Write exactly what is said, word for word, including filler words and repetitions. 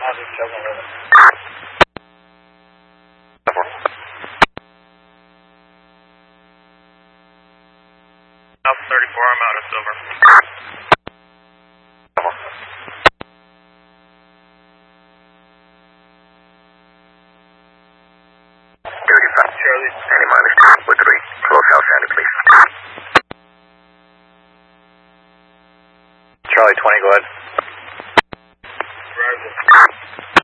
Alpha thirty-four, I'm out of silver. thirty-five. Charlie. Any minus two with three. Close out Sandy, please. Charlie twenty, go ahead. Roger.